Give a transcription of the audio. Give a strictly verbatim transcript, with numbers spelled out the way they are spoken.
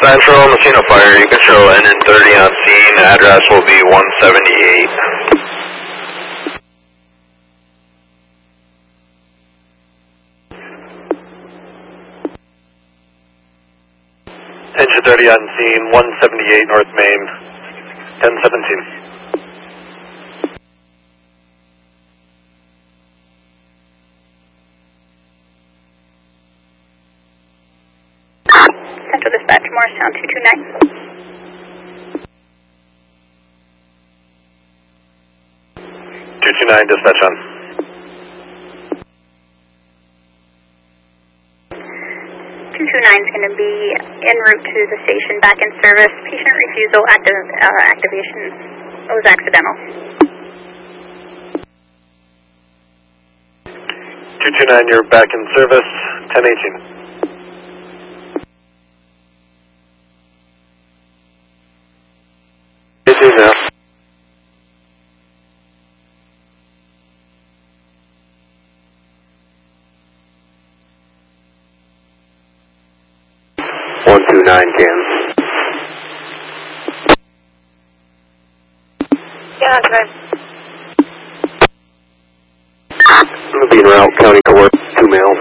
Central, Messina Fire, you can show N N thirty on scene, address will be one seventy-eight. Engine thirty on scene, one seventy-eight North Main, ten seventeen. Central Dispatch, Morristown two two nine. two two nine, dispatch on. two two nine is going to be en route to the station, back in service. Patient refusal active, uh, activation was accidental. two two nine, you're back in service, ten eighteen. eighteen now. one two nine, Cam. Yeah, that's right. I'm going to be in route, county court, two males.